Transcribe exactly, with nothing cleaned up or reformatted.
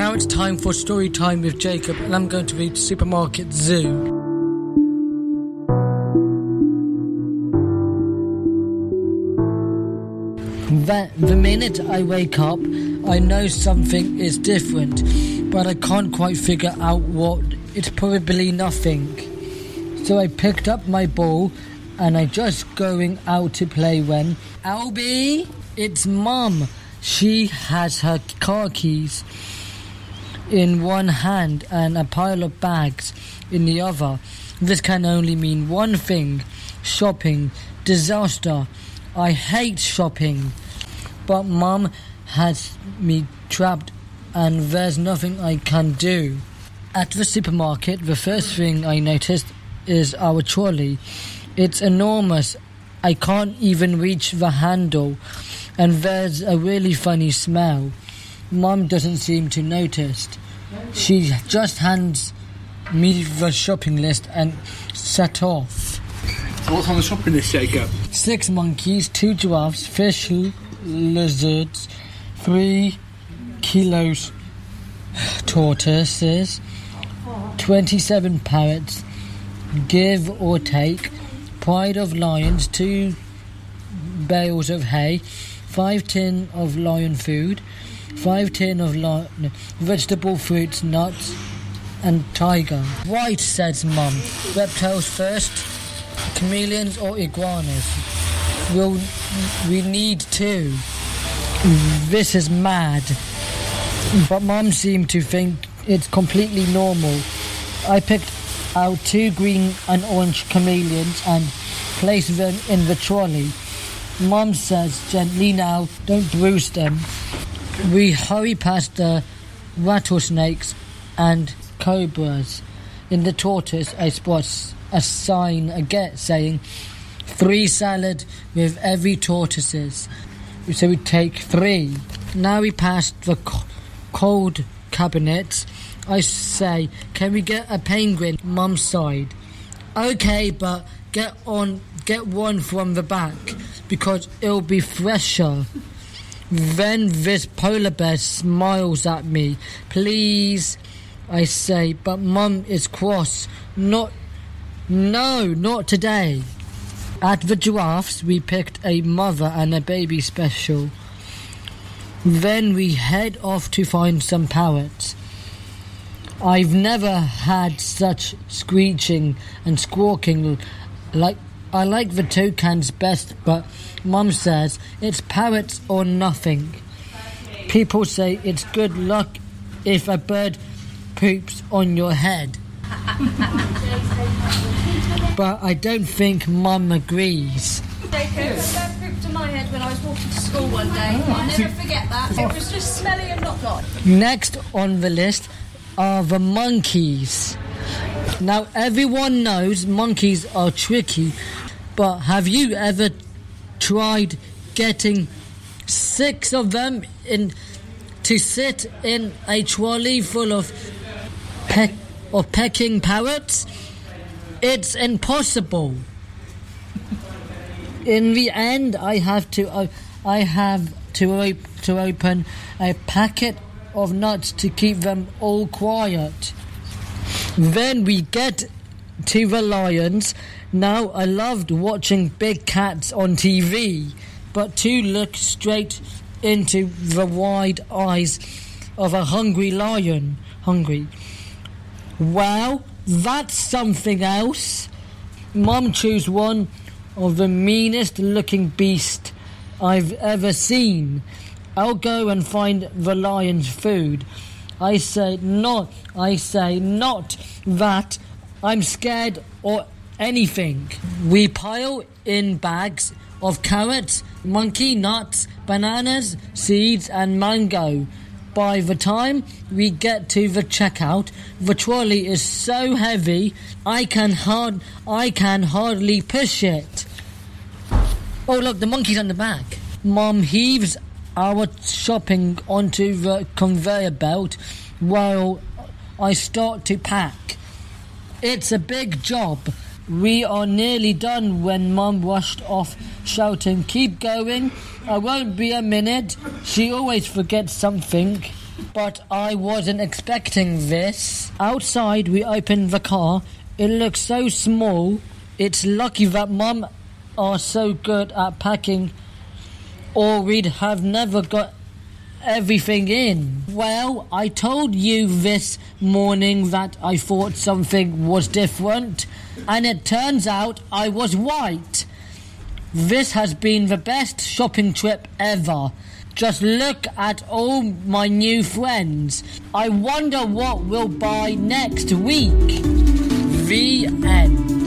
Now it's time for story time with Jacob, and I'm going to read Supermarket Zoo. The, the minute I wake up, I know something is different, but I can't quite figure out what. It's probably nothing. So I picked up my ball, and I just going out to play when... Albie! It's Mum. She has her car keys in one hand and a pile of bags in the other. This can only mean one thing. Shopping. Disaster. I hate shopping. But Mum has me trapped and there's nothing I can do. At the supermarket, the first thing I noticed is our trolley. It's enormous. I can't even reach the handle. And there's a really funny smell. Mum doesn't seem to notice. She just hands me the shopping list and set off. So what's on the shopping list, Jacob? Six monkeys, two giraffes, fish, l- lizards, three kilos tortoises, twenty-seven parrots, give or take, pride of lions, two bales of hay, five tin of lion food, five tin of lion, vegetable fruits, nuts, and tiger. Right, says Mum. Reptiles first, chameleons or iguanas. We'll, we need two. This is mad. But Mum seemed to think it's completely normal. I picked out two green and orange chameleons and placed them in the trolley. Mum says gently, now, don't bruise them. We hurry past the rattlesnakes and cobras. In the tortoise, I spot a sign again saying, three salad with every tortoises. So we take three. Now we pass the co- cold cabinets. I say, can we get a penguin? Mum sighed. Okay, but get on, get one from the back, because it'll be fresher. Then this polar bear smiles at me. Please, I say, but Mum is cross. Not, no, not today. At the giraffes, we picked a mother and a baby special. Then we head off to find some parrots. I've never had such screeching and squawking. Like I like the toucans best, but Mum says it's parrots or nothing. People say it's good luck if a bird poops on your head. But I don't think Mum agrees. Jacob, a bird pooped on my head when I was walking to school one day. I'll never forget that. It was just smelly and not nice. Next on the list are the monkeys. Now, everyone knows monkeys are tricky, but have you ever tried getting six of them in to sit in a trolley full of peck of pecking parrots? It's impossible. In the end, I have to uh, I have to op- to open a packet of nuts to keep them all quiet. Then we get to the lions. Now, I loved watching big cats on T V, but to look straight into the wide eyes of a hungry lion. Hungry. Well, that's something else. Mum chose one of the meanest looking beast I've ever seen. I'll go and find the lion's food. I say not, I say not that. I'm scared or anything. We pile in bags of carrots, monkey nuts, bananas, seeds and mango. By the time we get to the checkout, the trolley is so heavy I can hard I can hardly push it. Oh look, the monkey's on the back. Mum heaves our shopping onto the conveyor belt while I start to pack. It's a big job. We are nearly done when Mum rushed off shouting, keep going, I won't be a minute. She always forgets something. But I wasn't expecting this. Outside, we opened the car. It looks so small. It's lucky that Mum are so good at packing, or we'd have never got everything in. Well, I told you this morning that I thought something was different, and it turns out I was right. This has been the best shopping trip ever. Just look at all my new friends. I wonder what we'll buy next week. The end.